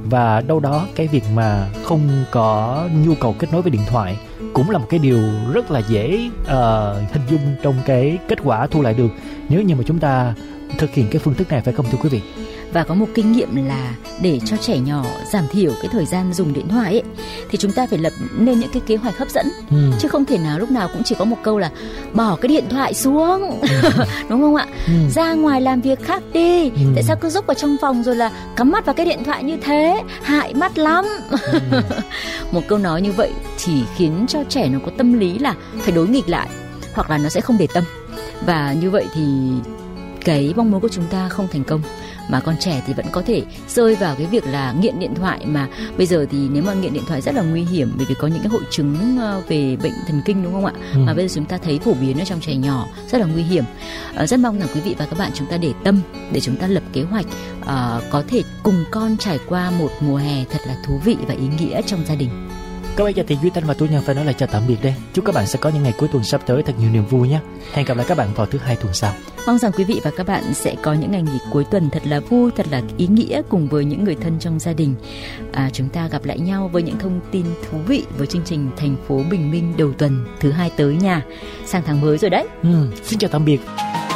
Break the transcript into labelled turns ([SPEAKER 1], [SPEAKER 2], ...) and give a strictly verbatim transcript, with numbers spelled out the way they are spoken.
[SPEAKER 1] Và đâu đó cái việc mà không có nhu cầu kết nối với điện thoại cũng là một cái điều rất là dễ uh, hình dung trong cái kết quả thu lại được nếu như mà chúng ta thực hiện cái phương thức này, phải không thưa quý vị?
[SPEAKER 2] Và có một kinh nghiệm là để cho trẻ nhỏ giảm thiểu cái thời gian dùng điện thoại ấy, thì chúng ta phải lập nên những cái kế hoạch hấp dẫn, ừ. chứ không thể nào lúc nào cũng chỉ có một câu là bỏ cái điện thoại xuống, ừ. đúng không ạ? Ừ. Ra ngoài làm việc khác đi, ừ. tại sao cứ rúc vào trong phòng rồi là cắm mắt vào cái điện thoại như thế, hại mắt lắm. Ừ. Một câu nói như vậy chỉ khiến cho trẻ nó có tâm lý là phải đối nghịch lại, hoặc là nó sẽ không để tâm, và như vậy thì cái mong muốn của chúng ta không thành công, mà con trẻ thì vẫn có thể rơi vào cái việc là nghiện điện thoại. Mà bây giờ thì nếu mà nghiện điện thoại rất là nguy hiểm, bởi vì có những cái hội chứng về bệnh thần kinh, đúng không ạ? Ừ. Mà bây giờ chúng ta thấy phổ biến ở trong trẻ nhỏ rất là nguy hiểm. À, rất mong rằng quý vị và các bạn chúng ta để tâm để chúng ta lập kế hoạch à, có thể cùng con trải qua một mùa hè thật là thú vị và ý nghĩa trong gia đình.
[SPEAKER 1] Còn bây giờ thì Duy Tân và Tú Nhân phải nói lời chào tạm biệt đây. Chúc các bạn sẽ có những ngày cuối tuần sắp tới thật nhiều niềm vui nhé. Hẹn gặp lại các bạn vào thứ hai tuần sau.
[SPEAKER 2] Mong rằng quý vị và các bạn sẽ có những ngày nghỉ cuối tuần thật là vui, thật là ý nghĩa cùng với những người thân trong gia đình. À, chúng ta gặp lại nhau với những thông tin thú vị với chương trình Thành phố Bình Minh đầu tuần thứ hai tới nha. Sang tháng mới rồi đấy.
[SPEAKER 1] Ừ, xin chào tạm biệt.